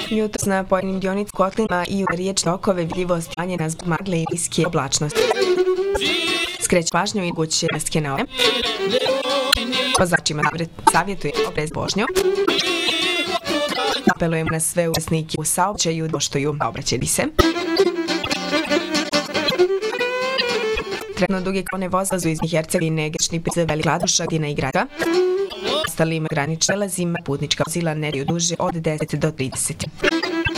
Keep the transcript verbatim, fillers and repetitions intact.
Jutros na pojedinim dionicama kotlima i u riječne tokove vidljivo smanjena zbog magle i niske oblačnosti. Skreće pažnju i moguće neske na ove. Vozačima savjetuje oprez vožnju. Apelujemo na sve učesnike u saobraćaju da poštuju saobraćajne propise. Trenutno duge kolone vozila iz Hercegovine, granični prijelaz Velika Kladuša, Gdina i Grada. Ostalim graničnim prijelazima putnička vozila ne duže od deset do trideset.